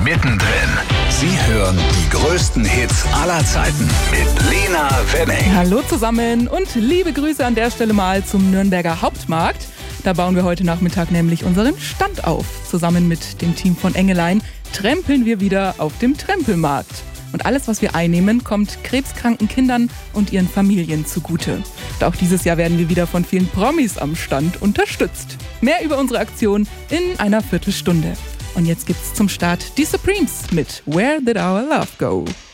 mittendrin. Sie hören die größten Hits aller Zeiten mit Lena Wenning. Hallo zusammen und liebe Grüße an der Stelle mal zum Nürnberger Hauptmarkt. Da bauen wir heute Nachmittag nämlich unseren Stand auf. Zusammen mit dem Team von Engelein trempeln wir wieder auf dem Trempelmarkt. Und alles, was wir einnehmen, kommt krebskranken Kindern und ihren Familien zugute. Und auch dieses Jahr werden wir wieder von vielen Promis am Stand unterstützt. Mehr über unsere Aktion in einer Viertelstunde. Und jetzt gibt's zum Start die Supremes mit Where Did Our Love Go?